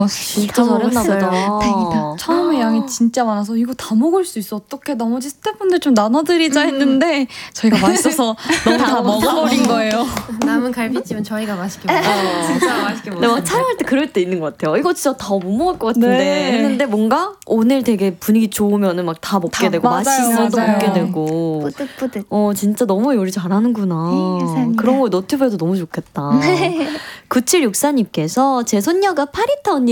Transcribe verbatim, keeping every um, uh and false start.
진짜 잘했나 보다. 다행이다. 처음에 양이 진짜 많아서 이거 다 먹을 수 있어. 어떻게 나머지 스태프분들 좀 나눠드리자 했는데 저희가 맛있어서 너무 다 먹어버린 거예요. 남은 갈비찜은 저희가 맛있게 먹어요. 진짜 맛있게 먹어요. 막 촬영할 때 그럴 때 있는 것 같아요. 이거 진짜 다 못 먹을 것 같은데 네. 했는데 뭔가 오늘 되게 분위기 좋으면은 막 다 먹게 다, 되고 맞아요, 맛있어도 맞아요. 먹게 되고. 뿌듯뿌듯. 어 진짜 너무 요리 잘하는구나. 네, 감사합니다. 그런 거 너튜브에도 너무 좋겠다. 구칠육사님께서 제 손녀가 파리타 언니